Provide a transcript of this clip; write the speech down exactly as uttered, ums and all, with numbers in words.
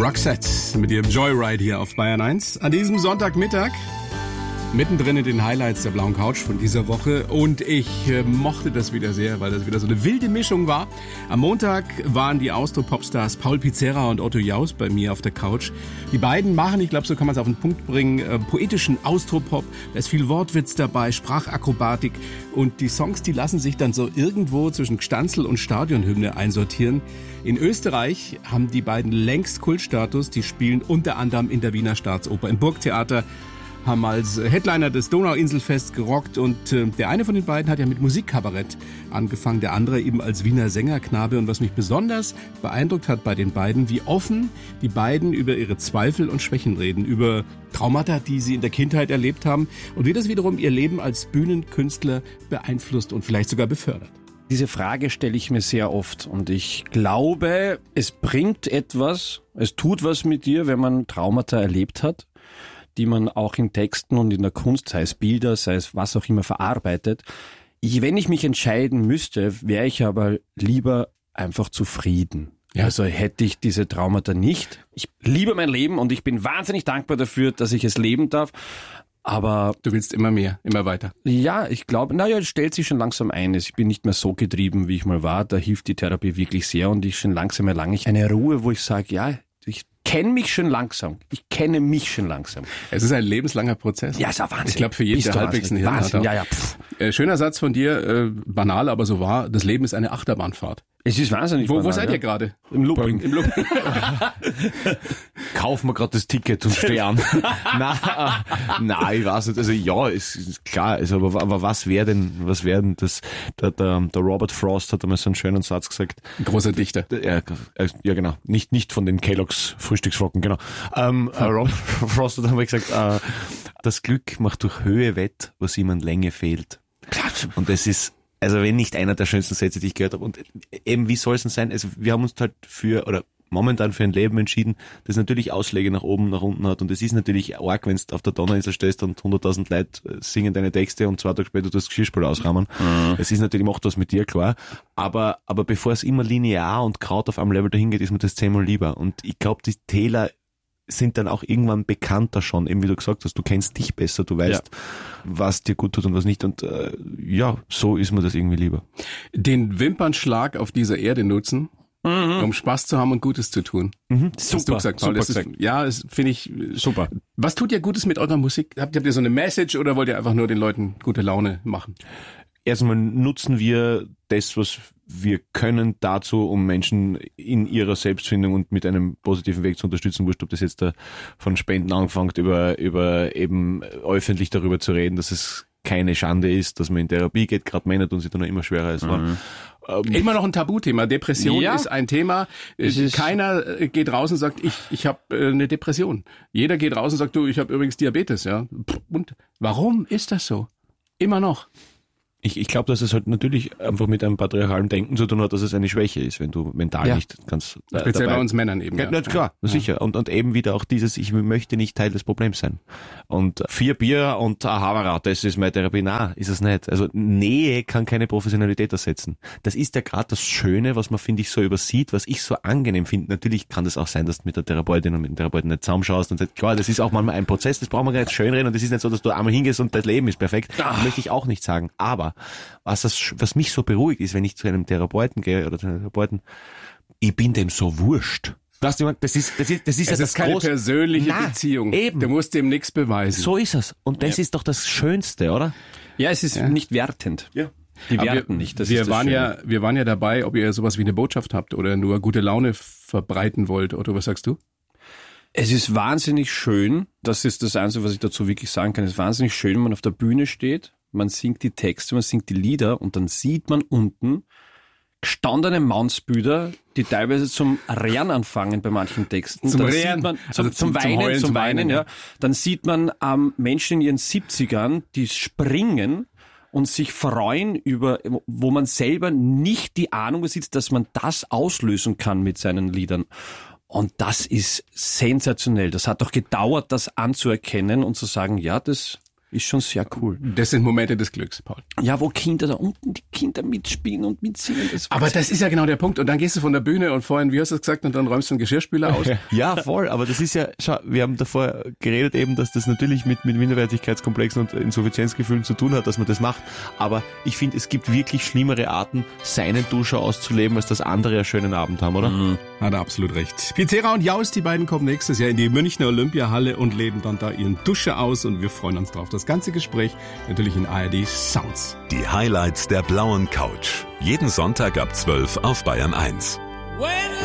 Roxette mit ihrem Joyride hier auf Bayern eins. An diesem Sonntagmittag, mittendrin in den Highlights der blauen Couch von dieser Woche. Und ich äh, mochte das wieder sehr, weil das wieder so eine wilde Mischung war. Am Montag waren die Austro-Popstars Paul Pizzerra und Otto Jaus bei mir auf der Couch. Die beiden machen, ich glaube, so kann man es auf den Punkt bringen, äh, poetischen Austro-Pop. Da ist viel Wortwitz dabei, Sprachakrobatik. Und die Songs, die lassen sich dann so irgendwo zwischen Gstanzl und Stadionhymne einsortieren. In Österreich haben die beiden längst Kultstatus. Die spielen unter anderem in der Wiener Staatsoper, im Burgtheater, haben als Headliner des Donauinselfest gerockt und äh, der eine von den beiden hat ja mit Musikkabarett angefangen, der andere eben als Wiener Sängerknabe. Und was mich besonders beeindruckt hat bei den beiden, wie offen die beiden über ihre Zweifel und Schwächen reden, über Traumata, die sie in der Kindheit erlebt haben und wie das wiederum ihr Leben als Bühnenkünstler beeinflusst und vielleicht sogar befördert. Diese Frage stelle ich mir sehr oft und ich glaube, es bringt etwas, es tut was mit dir, wenn man Traumata erlebt hat, die man auch in Texten und in der Kunst, sei es Bilder, sei es was auch immer, verarbeitet. Ich, wenn ich mich entscheiden müsste, wäre ich aber lieber einfach zufrieden. Ja. Also hätte ich diese Traumata nicht. Ich liebe mein Leben und ich bin wahnsinnig dankbar dafür, dass ich es leben darf. Aber du willst immer mehr, immer weiter. Ja, ich glaube, naja, es stellt sich schon langsam ein. Ich bin nicht mehr so getrieben, wie ich mal war. Da hilft die Therapie wirklich sehr und ich schon langsam erlange ich eine Ruhe, wo ich sage, ja, ich kenne mich schon langsam. Ich kenne mich schon langsam. Es ist ein lebenslanger Prozess. Ja, ist ja Wahnsinn. Ich glaube, für jeden, der halbwegs ein Hirn hat. Ja, ja. Pff. Äh, schöner Satz von dir, äh, banal, aber so wahr. Das Leben ist eine Achterbahnfahrt. Es ist wahnsinnig Wo, banal, wo seid ja? ihr gerade? Im Looping. Im Looping. Kaufen wir gerade das Ticket und steh an. nein, äh, nein, ich weiß nicht. Also ja, es ist klar. Also, aber, aber was wäre denn, was wäre denn das? Der, der, der Robert Frost hat einmal so einen schönen Satz gesagt. Ein großer Dichter. Ja, ja genau. Nicht nicht von den Kellogg's Frühstücksflocken, genau. Ähm, äh, Robert Frost hat einmal gesagt, äh, das Glück macht durch Höhe wett, was ihm an Länge fehlt. Und das ist also wenn nicht einer der schönsten Sätze, die ich gehört habe. Und eben, wie soll es denn sein? Also wir haben uns halt für, oder momentan für ein Leben entschieden, das natürlich Ausschläge nach oben, nach unten hat. Und es ist natürlich arg, wenn du auf der Donauinsel stehst und hunderttausend Leute singen deine Texte und zwei Tage später du das Geschirrspül ausrahmen. Mhm. Es ist natürlich, macht was mit dir, klar. Aber, aber bevor es immer linear und Kraut auf einem Level dahin geht, ist mir das zehnmal lieber. Und ich glaube, die Täler sind dann auch irgendwann bekannter schon, eben wie du gesagt hast, du kennst dich besser, du weißt, ja, was dir gut tut und was nicht und äh, ja, so ist mir das irgendwie lieber. Den Wimpernschlag auf dieser Erde nutzen, mhm, um Spaß zu haben und Gutes zu tun. Mhm. Das Super, hast du gesagt, Paul. super Das ist, gesagt. ja, das finde ich super. Was tut ihr Gutes mit eurer Musik? Habt, habt ihr so eine Message oder wollt ihr einfach nur den Leuten gute Laune machen? Erstmal nutzen wir das, was wir können dazu, um Menschen in ihrer Selbstfindung und mit einem positiven Weg zu unterstützen. Wurscht, ob das jetzt da von Spenden anfängt, über, über eben öffentlich darüber zu reden, dass es keine Schande ist, dass man in Therapie geht. Gerade Männer tun sich da noch immer schwerer als Frauen. Mhm. Immer noch ein Tabuthema. Depression ja, ist ein Thema. ist Keiner geht raus und sagt, ich ich habe äh, eine Depression. Jeder geht raus und sagt, du, ich habe übrigens Diabetes. Ja. Und warum ist das so? Immer noch. Ich, ich glaube, dass es halt natürlich einfach mit einem patriarchalen Denken zu tun hat, dass es eine Schwäche ist, wenn du mental ja, nicht ganz äh, speziell dabei. bei uns Männern eben. Ja, Ja. klar, ja, sicher. Und, und eben wieder auch dieses, ich möchte nicht Teil des Problems sein. Und vier Bier und ein Havara, das ist meine Therapie. Nein, ist es nicht. Also Nähe kann keine Professionalität ersetzen. Das ist ja gerade das Schöne, was man, finde ich, so übersieht, was ich so angenehm finde. Natürlich kann das auch sein, dass du mit der Therapeutin und mit dem Therapeuten nicht zusammenschaust und sagst, klar, das ist auch manchmal ein Prozess, das brauchen wir gar nicht schönreden und das ist nicht so, dass du einmal hingehst und das Leben ist perfekt. Das möchte ich auch nicht sagen. Aber was das was mich so beruhigt ist, wenn ich zu einem Therapeuten gehe oder zu einem Therapeuten, ich bin dem so wurscht. Weißt du, das ist, das ist, das ist Es ja ist das keine große, persönliche Nein, Beziehung. eben. Du musst dem nichts beweisen. So ist es. Und das Ja. ist doch das Schönste, oder? Ja, es ist Ja. nicht wertend. Ja. Die Aber werten wir, nicht. Das wir ist das waren Schöne. ja, wir waren ja dabei, ob ihr sowas wie eine Botschaft habt oder nur gute Laune verbreiten wollt. Otto, was sagst du? Es ist wahnsinnig schön, das ist das Einzige, was ich dazu wirklich sagen kann, es ist wahnsinnig schön, wenn man auf der Bühne steht, man singt die Texte, man singt die Lieder und dann sieht man unten gestandene Mannsbüder, die teilweise zum Rehren anfangen bei manchen Texten. Zum Dann Rehren? sieht man, zum, Also zum zum Weinen, Heulen, zum zum Weinen, Weinen, ja. ja. Dann sieht man ähm, Menschen in ihren siebzigern, die springen und sich freuen über, wo man selber nicht die Ahnung besitzt, dass man das auslösen kann mit seinen Liedern. Und das ist sensationell. Das hat doch gedauert, das anzuerkennen und zu sagen, ja, das Ist schon sehr cool. Das sind Momente des Glücks, Paul. Ja, wo Kinder da unten, die Kinder mitspielen und mitsingen. Das Aber das ist ja genau der Punkt. Und dann gehst du von der Bühne und vorhin, wie hast du es gesagt, und dann räumst du einen Geschirrspüler aus. Ja, voll. Aber das ist ja, schau, wir haben davor geredet eben, dass das natürlich mit, mit Minderwertigkeitskomplexen und Insuffizienzgefühlen zu tun hat, dass man das macht. Aber ich finde, es gibt wirklich schlimmere Arten, seinen Duscher auszuleben, als dass andere einen schönen Abend haben, oder? Mhm. Hat er absolut recht. Pizzera und Jaus, die beiden kommen nächstes Jahr in die Münchner Olympiahalle und leben dann da ihren Duscher aus und wir freuen uns drauf. Das ganze Gespräch natürlich in A R D Sounds. Die Highlights der blauen Couch. Jeden Sonntag ab zwölf auf Bayern eins.